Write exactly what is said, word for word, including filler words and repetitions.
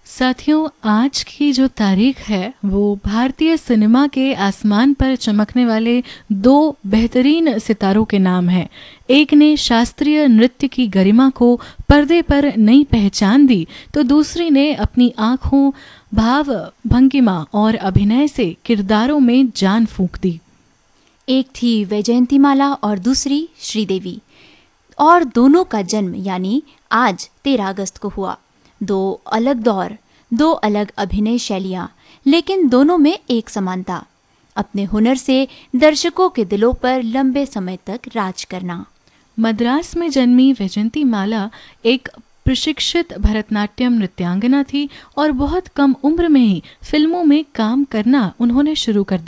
साथियों, आज की जो तारीख है वो भारतीय सिनेमा के आसमान पर चमकने वाले दो बेहतरीन सितारों के नाम है। एक ने शास्त्रीय नृत्य की गरिमा को पर्दे पर नई पहचान दी, तो दूसरी ने अपनी आंखों, भाव, भंगिमा और अभिनय से किरदारों में जान फूंक दी। एक थी वैजयंतीमाला और दूसरी श्रीदेवी, और दोनों का जन्म यानी आज तेरह अगस्त को हुआ। दो अलग दौर, दो अलग अभिनय शैलियां, लेकिन दोनों में एक समानता, अपने हुनर से दर्शकों के दिलों पर लंबे समय तक राज करना। मद्रास में जन्मी वैजयंतीमाला एक प्रशिक्षित भरतनाट्यम नृत्यांगना थी और बहुत कम उम्र में ही फिल्मों में काम करना उन्होंने शुरू कर दिया।